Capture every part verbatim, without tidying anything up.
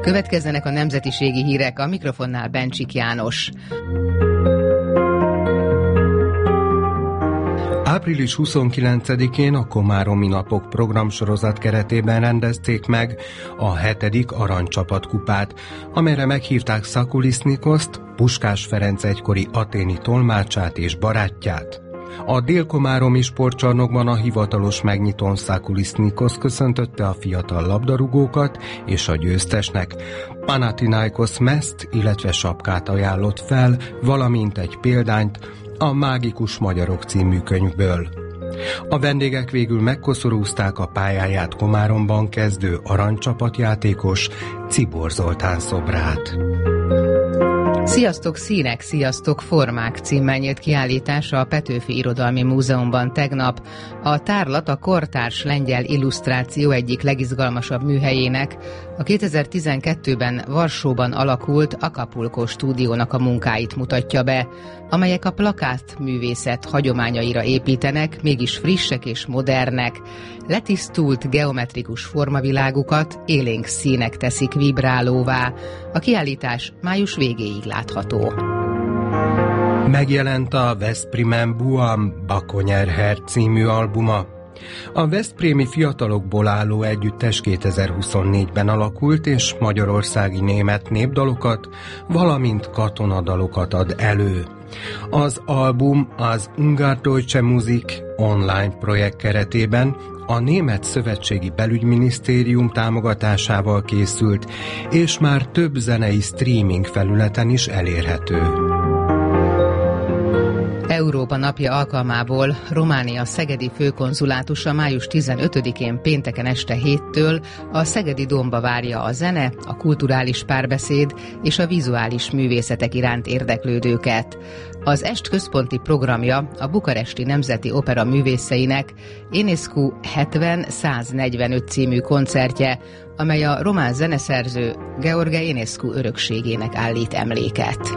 Következzenek a nemzetiségi hírek, a mikrofonnál Bencsik János. április huszonkilencedikén a Komáromi Napok programsorozat keretében rendezték meg a hetedik Aranycsapatkupát, amelyre meghívták Szakulisznikoszt, Puskás Ferenc egykori athéni tolmácsát és barátját. A Dél-Komáromi sportcsarnokban a hivatalos megnyitón Szakulisznikosz köszöntötte a fiatal labdarúgókat, és a győztesnek Panathinaikos mezt, illetve sapkát ajánlott fel, valamint egy példányt a Mágikus Magyarok című könyvből. A vendégek végül megkoszorúzták a pályáját Komáromban kezdő aranycsapatjátékos Czibor Zoltán szobrát. Sziasztok színek, sziasztok formák címmel nyílt kiállítása a Petőfi Irodalmi Múzeumban tegnap. A tárlat a kortárs lengyel illusztráció egyik legizgalmasabb műhelyének, a kétezer-tizenkettőben Varsóban alakult Acapulco stúdiónak a munkáit mutatja be, amelyek a plakát művészet hagyományaira építenek, mégis frissek és modernek. Letisztult geometrikus formavilágukat élénk színek teszik vibrálóvá. A kiállítás május végéig látható. Megjelent a Veszprémen Buam Bakonyerher című albuma. A veszprémi fiatalokból álló együttes kétezer-huszonnégyben alakult, és magyarországi német népdalokat, valamint katonadalokat ad elő. Az album az Ungardeutsche Musik online projekt keretében a Német Szövetségi Belügyminisztérium támogatásával készült, és már több zenei streaming felületen is elérhető. Európa napja alkalmából Románia szegedi főkonzulátusa május tizenötödikén pénteken este héttől a Szegedi Dómba várja a zene, a kulturális párbeszéd és a vizuális művészetek iránt érdeklődőket. Az est központi programja a Bukaresti Nemzeti Opera művészeinek Enescu hetven száznegyvenöt című koncertje, amely a román zeneszerző Gheorghe Enescu örökségének állít emléket.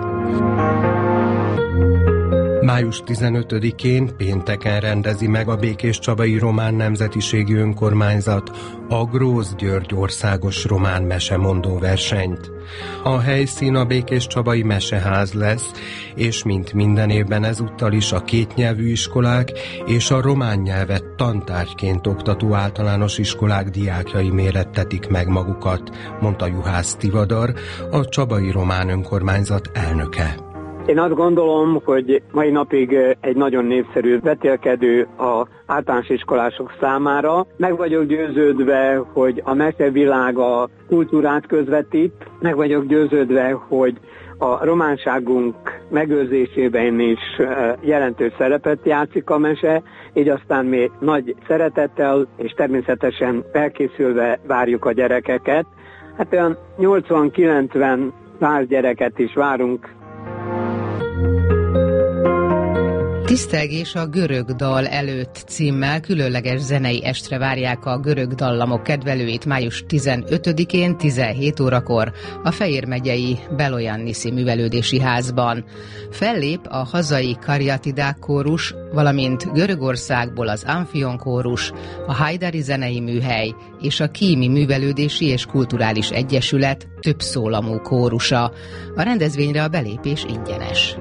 május tizenötödikén pénteken rendezi meg a Békéscsabai Román Nemzetiségi Önkormányzat a Grósz György országos román mesemondó versenyt. A helyszín a Békéscsabai Meseház lesz, és mint minden évben ezúttal is a kétnyelvű iskolák és a román nyelvet tantárgyként oktató általános iskolák diákjai mérettetik meg magukat, mondta Juhász Tivadar, a Csabai Román Önkormányzat elnöke. Én azt gondolom, hogy mai napig egy nagyon népszerű vetélkedő az általános iskolások számára. Meg vagyok győződve, hogy a mesevilág a kultúrát közvetít. Meg vagyok győződve, hogy a románságunk megőrzésében is jelentős szerepet játszik a mese, így aztán mi nagy szeretettel és természetesen felkészülve várjuk a gyerekeket. Hát olyan nyolcvan-kilencven száz gyereket is várunk. Tisztelgés a görög dal előtt címmel különleges zenei estre várják a görög dallamok kedvelőit május tizenötödikén tizenhét órakor a Fejér megyei Belojanniszi művelődési házban. Fellép a hazai Kariatidák kórus, valamint Görögországból az Amphion kórus, a Hajdari zenei műhely és a Kími művelődési és kulturális egyesület többszólamú kórusa. A rendezvényre a belépés ingyenes.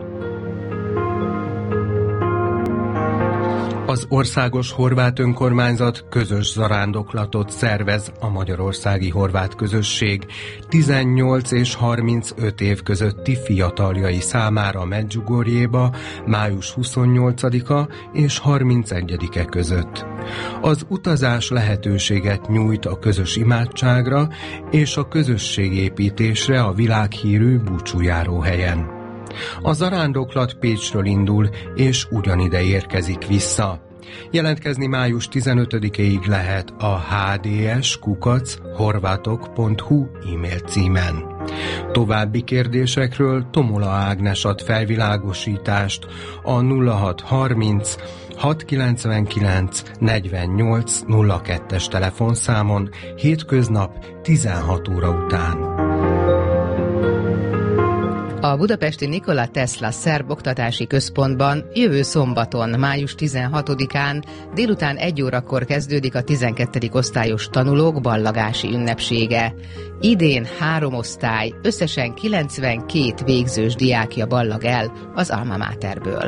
Az Országos Horvát Önkormányzat közös zarándoklatot szervez a magyarországi horvát közösség tizennyolc és harmincöt év közötti fiataljai számára Medjugorjéba május huszonnyolcadika és harmincegyedike között. Az utazás lehetőséget nyújt a közös imádságra és a közösségépítésre a világhírű búcsújáróhelyen. A zarándoklat Pécsről indul, és ugyanide érkezik vissza. Jelentkezni május tizenötödikéig lehet a h d s kukac horvátok pont h u e-mail címen. További kérdésekről Tomola Ágnes ad felvilágosítást a nulla hat harminc hatszázkilencvenkilenc negyvennyolc nulla kettes telefonszámon hétköznap tizenhat óra után. A budapesti Nikola Tesla Szerb Oktatási Központban jövő szombaton, május tizenhatodikán délután egy órakor kezdődik a tizenkettedik osztályos tanulók ballagási ünnepsége. Idén három osztály, összesen kilencvenkét végzős diákja ballag el az Alma Materből.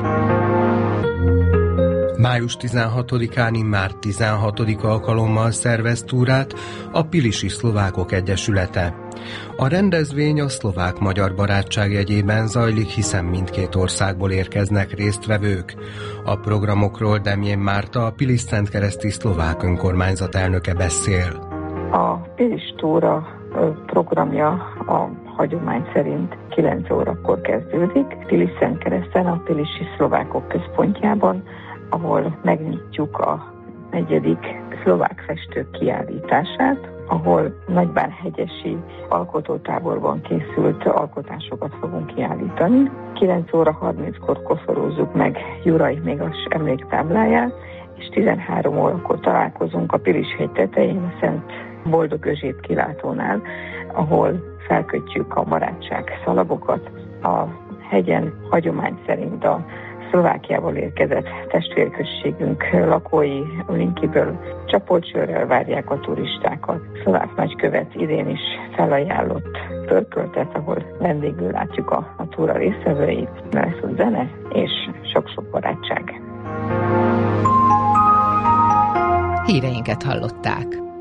május tizenhatodikán immár tizenhatodik alkalommal szervez túrát a Pilisi Szlovákok Egyesülete. A rendezvény a szlovák-magyar barátság jegyében zajlik, hiszen mindkét országból érkeznek résztvevők. A programokról Demjén Márta, a Pilis-Szentkereszti szlovák önkormányzat elnöke beszél. A Pilis túra programja a hagyomány szerint kilenc órakor kezdődik. Pilis-Szentkereszten, a Pilisi Szlovákok Központjában, ahol megnyitjuk a negyedik szlovák festők kiállítását, ahol Nagybánhegyesi alkotótáborban készült alkotásokat fogunk kiállítani. kilenc óra harminckor koszorúzzuk meg Juraj Mégas emléktábláját, és tizenhárom órakor találkozunk a Pilishegy tetején, a Szent Boldog Özsét kilátónál, ahol felkötjük a barátság szalagokat. A hegyen hagyomány szerint a Szlovákiából érkezett testvérközségünk lakói Linkiből csapoltsörrel várják a turistákat. Szlovák nagykövet idén is felajánlott pörköltet, ahol vendégül látjuk a, a túra résztvevőit. Lesz ott zene és sok-sok barátság. Híreinket hallották.